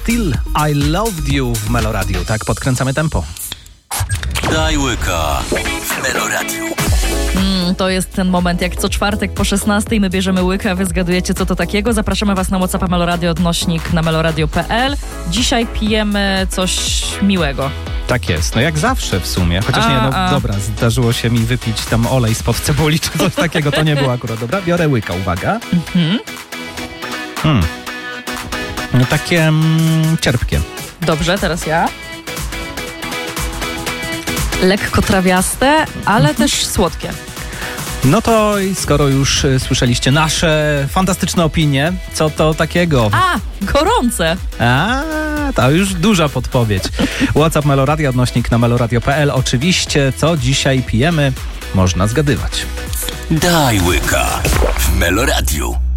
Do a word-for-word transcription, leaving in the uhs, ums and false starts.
Still I Loved You w Meloradiu. Tak, podkręcamy tempo. Daj łyka w Meloradiu. Mm, to jest ten moment, jak co czwartek po szesnastej my bierzemy łykę, a wy zgadujecie, co to takiego. Zapraszamy was na WhatsAppa Meloradio, odnośnik na meloradio kropka pe el. Dzisiaj pijemy coś miłego. Tak jest, no jak zawsze w sumie. Chociaż A, nie, no a. dobra, zdarzyło się mi wypić tam olej spod cebuli czy coś takiego, to nie było akurat dobra. Biorę łyka, uwaga. Mhm. Hmm. No takie mm, cierpkie. Dobrze, teraz ja. Lekko trawiaste, ale też słodkie. No to i skoro już y, słyszeliście nasze fantastyczne opinie, co to takiego? A, gorące. A, to już duża podpowiedź. WhatsApp Meloradia, odnośnik na meloradio kropka pe el. Oczywiście, co dzisiaj pijemy, można zgadywać. Daj łyka w Meloradiu.